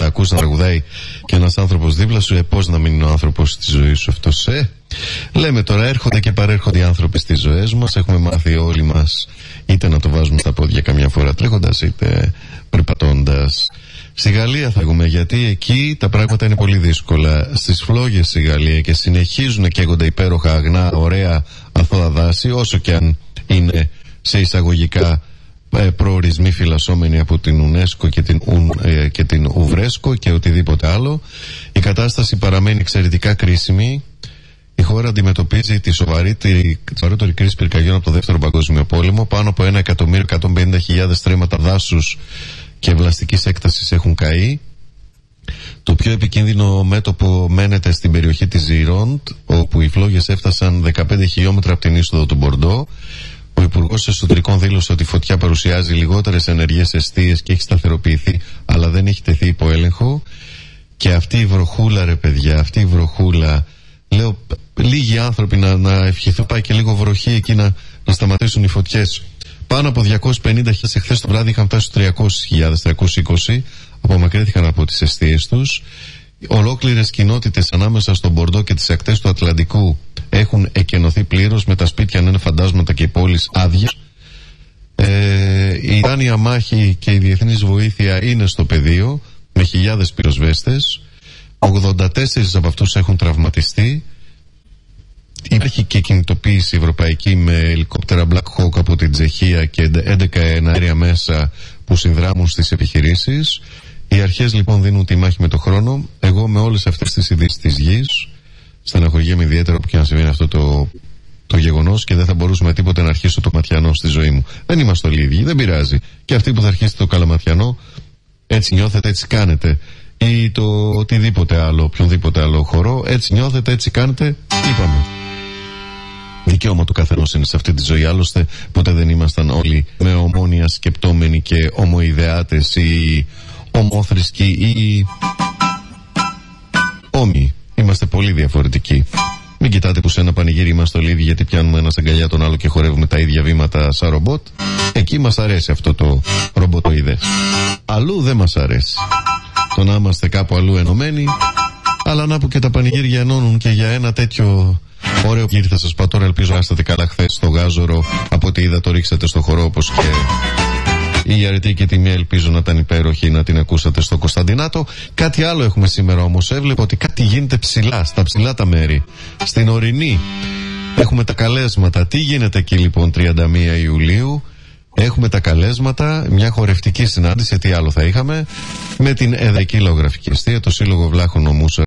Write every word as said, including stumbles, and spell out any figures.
ακούς να τραγουδάει και ένας άνθρωπος δίπλα σου, ε, πώς να μην είναι ο άνθρωπος της ζωής σου αυτός, ε. Λέμε τώρα, έρχονται και παρέρχονται οι άνθρωποι στις ζωές μας. Έχουμε μάθει όλοι μας είτε να το βάζουμε στα πόδια καμιά φορά τρέχοντας, είτε περπατώντας. Στη Γαλλία θα πούμε, γιατί εκεί τα πράγματα είναι πολύ δύσκολα. Στις φλόγες στη Γαλλία, και συνεχίζουν να καίγονται υπέροχα, αγνά, ωραία, αθώα δάση, όσο και αν είναι σε εισαγωγικά ε, προορισμοί φυλασσόμενοι από την UNESCO και την, ε, και την Ουβρέσκο και οτιδήποτε άλλο. Η κατάσταση παραμένει εξαιρετικά κρίσιμη. Η χώρα αντιμετωπίζει τη σοβαρότερη κρίση πυρκαγιών από το Δεύτερο Παγκόσμιο Πόλεμο. Πάνω από ένα εκατομμύριο εκατόν πενήντα χιλιάδες στρέμματα δάσους και βλαστικής έκτασης έχουν καεί. Το πιο επικίνδυνο μέτωπο μένεται στην περιοχή της Ζιρόντ, όπου οι φλόγες έφτασαν δεκαπέντε χιλιόμετρα από την είσοδο του Μπορντό. Ο Υπουργός Εσωτερικών δήλωσε ότι η φωτιά παρουσιάζει λιγότερες ενεργές εστίες και έχει σταθεροποιηθεί, αλλά δεν έχει τεθεί υπό έλεγχο. Και αυτή η βροχούλα, ρε παιδιά, αυτή η βροχούλα, λέω, λίγοι άνθρωποι να, να ευχηθούν, πάει και λίγο βροχή εκεί να, να σταματήσουν οι φωτιές. Πάνω από διακόσιες πενήντα χιλιάδες εχθές το βράδυ είχαν φτάσει στους τριακόσιες χιλιάδες, τριακόσιες είκοσι, απομακρύνθηκαν από τις εστίες τους. Ολόκληρες κοινότητες ανάμεσα στον Μπορντό και τις ακτές του Ατλαντικού έχουν εκενωθεί πλήρως, με τα σπίτια να είναι φαντάσματα και οι πόλεις άδειες. Ε, η Τάνια μάχη και η διεθνής βοήθεια είναι στο πεδίο με χιλιάδες πυροσβέστες. ογδόντα τέσσερις από αυτούς έχουν τραυματιστεί. Υπάρχει και κινητοποίηση ευρωπαϊκή με ελικόπτερα Black Hawk από την Τσεχία και έντεκα εναέρια μέσα που συνδράμουν στις επιχειρήσεις. Οι αρχές λοιπόν δίνουν τη μάχη με το χρόνο. Εγώ με όλες αυτές τις ειδήσεις της γης στεναχωριέμαι ιδιαίτερα που και να συμβαίνει αυτό το, το γεγονός, και δεν θα μπορούσαμε τίποτε να αρχίσω το ματιανό στη ζωή μου. Δεν είμαστε όλοι ίδιοι, δεν πειράζει. Και αυτοί που θα αρχίσετε το καλαματιανό, έτσι νιώθετε, έτσι κάνετε. Ή το οτιδήποτε άλλο, οποιονδήποτε άλλο χορό, έτσι νιώθετε, έτσι κάνετε. Είπαμε. Δικαίωμα του καθενός είναι σε αυτή τη ζωή. Άλλωστε, ποτέ δεν ήμασταν όλοι με ομόνοια σκεπτόμενοι και ομοειδεάτες ή ομόθρησκοι ή όμοιοι. Είμαστε πολύ διαφορετικοί. Μην κοιτάτε που σε ένα πανηγύρι είμαστε όλοι ίδιοι, γιατί πιάνουμε ένα αγκαλιά τον άλλο και χορεύουμε τα ίδια βήματα σαν ρομπότ. Εκεί μας αρέσει αυτό το ρομποτοειδές. Αλλού δεν μας αρέσει το να είμαστε κάπου αλλού ενωμένοι. Αλλά να που και τα πανηγύρια ενώνουν, και για ένα τέτοιο ωραίο γύρι θα σας πω τώρα. Ελπίζω να είστε καλά χθες στο Γάζορο. Από ό,τι είδα το ρίξατε στο χορό, όπως και η αρετή και τη μία ελπίζω να ήταν υπέροχη, να την ακούσατε στο Κωνσταντινάτο. Κάτι άλλο έχουμε σήμερα όμως. Έβλεπα ότι κάτι γίνεται ψηλά, στα ψηλά τα μέρη. Στην Ορεινή έχουμε τα καλέσματα. Τι γίνεται εκεί λοιπόν τριάντα μία Ιουλίου? Έχουμε τα καλέσματα, μια χορευτική συνάντηση, τι άλλο θα είχαμε, με την Εδρική Λαογραφική Εστία, το Σύλλογο Βλάχων Νομού